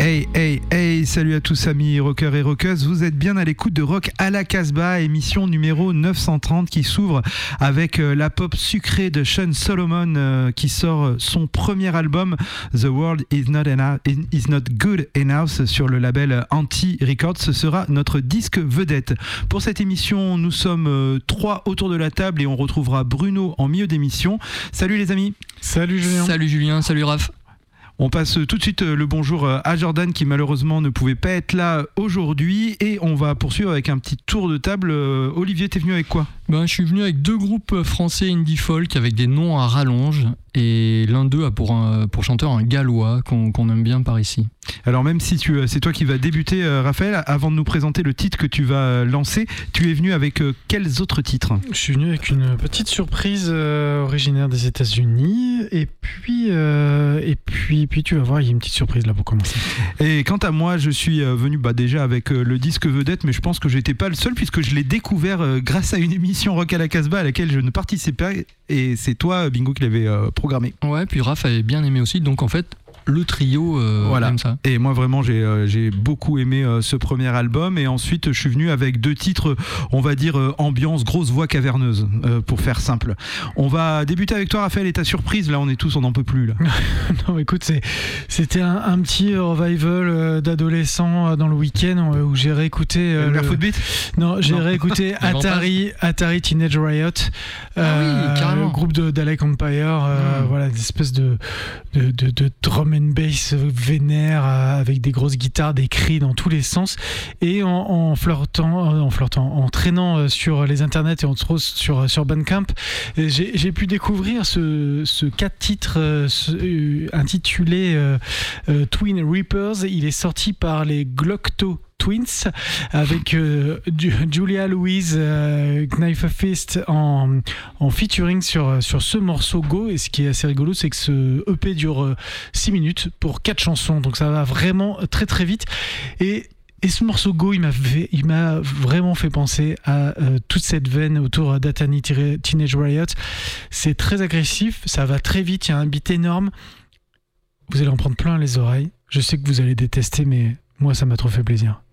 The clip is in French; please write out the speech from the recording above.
Hey, salut à tous amis rockers et rockeuses, vous êtes bien à l'écoute de Rock à la Casbah, émission numéro 930 qui s'ouvre avec la pop sucrée de Sean Solomon qui sort son premier album The World is Not Good Enough sur le label Anti Records. Ce sera notre disque vedette. Pour cette émission, nous sommes 3 autour de la table et on retrouvera Bruno en milieu d'émission. Salut les amis. Salut Julien. Salut Julien, salut Raph. On passe tout de suite le bonjour à Jordan qui malheureusement ne pouvait pas être là aujourd'hui et on va poursuivre avec un petit tour de table. Olivier, t'es venu avec quoi ? Je suis venu avec 2 groupes français indie folk avec des noms à rallonge et l'un d'eux a pour chanteur un gallois qu'on aime bien par ici. Alors même si c'est toi qui vas débuter Raphaël, avant de nous présenter le titre que tu vas lancer, tu es venu avec quels autres titres ? Je suis venu avec une petite surprise originaire des États-Unis et puis tu vas voir, il y a une petite surprise là pour commencer. Et quant à moi, je suis venu déjà avec le disque vedette, mais je pense que j'étais pas le seul puisque je l'ai découvert grâce à une émission Rock à la Casbah à laquelle je ne participais et c'est toi Bingo qui l'avais programmé. Ouais, puis Raph avait bien aimé aussi, donc en fait le trio voilà. Comme ça. Et moi vraiment j'ai beaucoup aimé ce premier album et ensuite je suis venu avec 2 titres, on va dire ambiance grosse voix caverneuse pour faire simple. On va débuter avec toi Raphaël et ta surprise, là on est tous, on n'en peut plus là. Non écoute, c'était un petit revival d'adolescent dans le week-end où j'ai réécouté le Footbeat. Non, j'ai réécouté Atari Teenage Riot, carrément. Le groupe d'Alec Empire, voilà, des espèces de drum and bass vénère avec des grosses guitares, des cris dans tous les sens et en traînant sur les internets et entre autres sur Bandcamp, j'ai pu découvrir ce 4 titres intitulé Twin Reapers. Il est sorti par les Glocto Twins avec Julia Louise Knife Fist en featuring sur ce morceau Go. Et ce qui est assez rigolo, c'est que ce EP dure 6 minutes pour 4 chansons, donc ça va vraiment très très vite. Et ce morceau Go, il m'a vraiment fait penser à toute cette veine autour d'Atari Teenage Riot. C'est très agressif, ça va très vite, il y a un beat énorme. Vous allez en prendre plein les oreilles. Je sais que vous allez détester, mais moi ça m'a trop fait plaisir.